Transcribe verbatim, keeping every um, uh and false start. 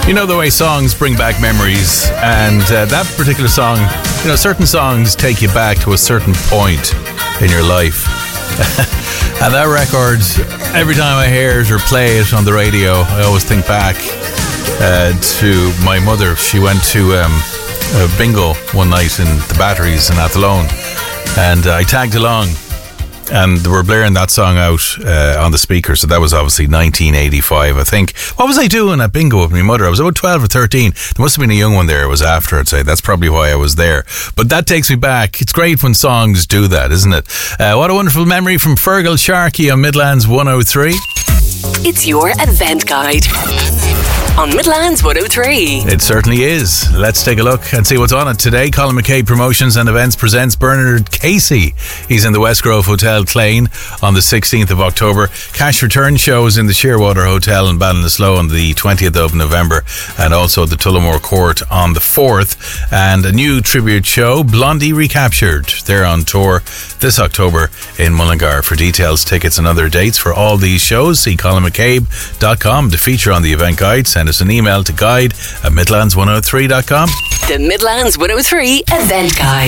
You know the way songs bring back memories, and uh, that particular song, you know, certain songs take you back to a certain point in your life. And that record, every time I hear it or play it on the radio, I always think back uh, to my mother. She went to um, a bingo one night in the Batteries in Athlone, and uh, I tagged along. And they were blaring that song out uh, on the speaker. So that was obviously nineteen eighty-five, I think. What was I doing at bingo with my mother? I was about twelve or thirteen. There must have been a young one there. It was after, I'd say. That's probably why I was there. But that takes me back. It's great when songs do that, isn't it? Uh, what a wonderful memory from Fergal Sharkey on Midlands one oh three. It's your event guide on Midlands one oh three. It certainly is. Let's take a look and see what's on it today. Colin McCabe Promotions and Events presents Bernard Casey. He's in the West Grove Hotel, Clane, on the sixteenth of October. Cash return shows in the Shearwater Hotel in Ballinasloe on the twentieth of November, and also the Tullamore Court on the fourth. And a new tribute show, Blondie Recaptured. They're on tour this October in Mullingar. For details, tickets and other dates for all these shows, see colin mccabe dot com to feature on the event guide. Send us an email to guide at midlands one oh three dot com. The Midlands one oh three Event Guide.